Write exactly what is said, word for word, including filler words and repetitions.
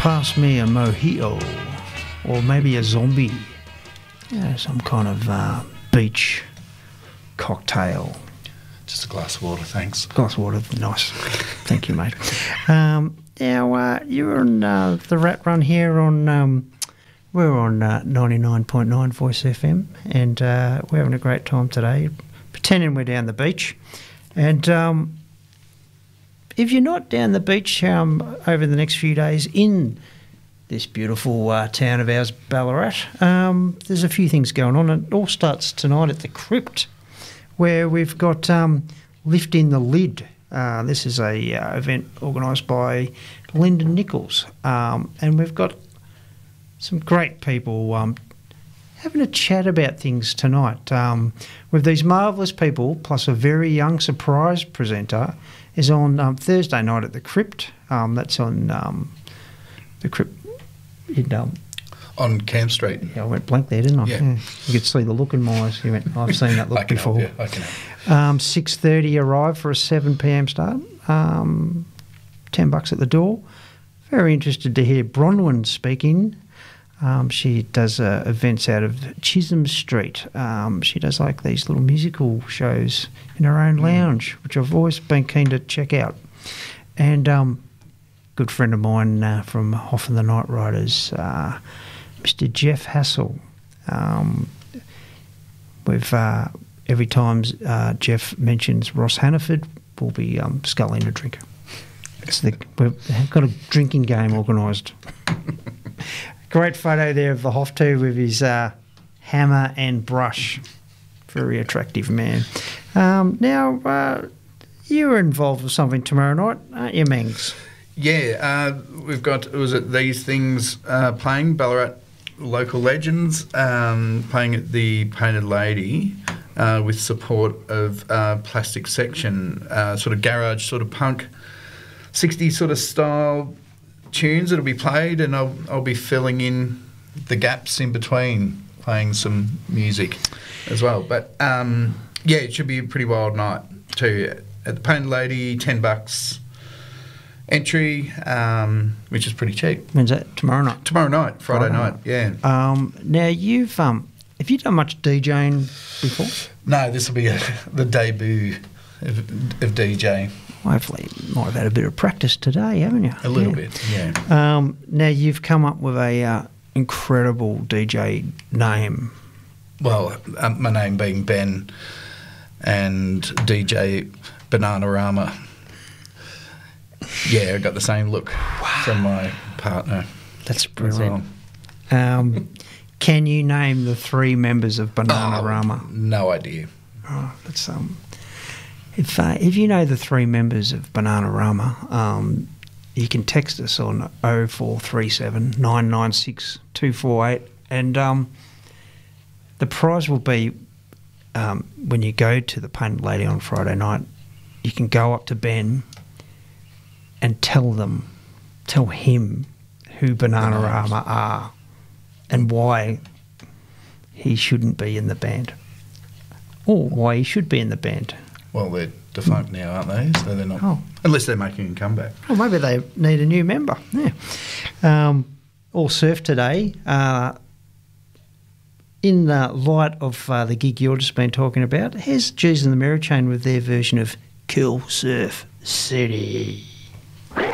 pass me a mojito, or maybe a zombie, yeah, some kind of uh, beach cocktail. Just a glass of water, thanks. Glass of water, nice. Thank you, mate. Um, now, uh, you're on uh, the Rat Run here on, um, we're on uh, ninety-nine point nine Voice F M, and uh, we're having a great time today, pretending we're down the beach. And um, if you're not down the beach um, over the next few days in this beautiful uh, town of ours, Ballarat, um, there's a few things going on. It all starts tonight at the Crypt, where we've got um, Lifting the Lid. Uh, this is a uh, event organised by Lyndon Nichols, um, and we've got some great people um, having a chat about things tonight um, with these marvellous people, plus a very young surprise presenter, is on um, Thursday night at the Crypt. Um, that's on um, the Crypt in... Um, On Camp Street. Yeah, I went blank there, didn't I? Yeah. yeah. You could see the look in my eyes. You went, I've seen that look I can before. help you. I can help. Um, six thirty arrive for a seven p.m. start. Um, ten bucks at the door. Very interested to hear Bronwyn speaking. Um, she does uh, events out of Chisholm Street. Um, she does like these little musical shows in her own lounge, which I've always been keen to check out. And um, good friend of mine uh, from Hoff and the Night Riders, uh, Mister Jeff Hassel. Um, we've uh, every time uh, Jeff mentions Ross Hannaford, we'll be um, sculling a drink. It's the, we've got a drinking game organised. Great photo there of the Hoff too with his uh, hammer and brush. Very attractive man. Um, now, uh, you're involved with something tomorrow night, aren't you, Mangs? Yeah, uh, we've got, was it These Things uh, playing, Ballarat local legends, um, playing at the Painted Lady uh, with support of uh, Plastic Section, uh, sort of garage, sort of punk, sixties sort of style tunes that'll be played, and I'll, I'll be filling in the gaps in between, playing some music as well. But um, yeah, it should be a pretty wild night too. At the Painted Lady, ten bucks entry, um, which is pretty cheap. When's that? Tomorrow night? Tomorrow night, Friday, Friday night, night. yeah. Um, now, you've um, have you done much DJing before? No, this will be a, the debut of, of DJing. Hopefully, you might have had a bit of practice today, haven't you? A little yeah. bit, yeah. Um, now, you've come up with a uh, incredible D J name. Well, um, my name being Ben, and D J Bananarama. Yeah, I got the same look wow. from my partner. That's brilliant. Well. Um, can you name the three members of Bananarama? Oh, no idea. Oh, that's um. If uh, if you know the three members of Bananarama, um, you can text us on oh four three seven, nine nine six, two four eight, and um, the prize will be um, when you go to the Painted Lady on Friday night, you can go up to Ben and tell them, tell him who Bananarama are and why he shouldn't be in the band, or why he should be in the band. Well, they're defunct now, aren't they? So they're not, oh. unless they're making a comeback. Well, maybe they need a new member. Yeah. Um, all surf today. Uh, in the light of uh, the gig you've just been talking about, here's Jeez and the Mary Chain with their version of Cool Surf City.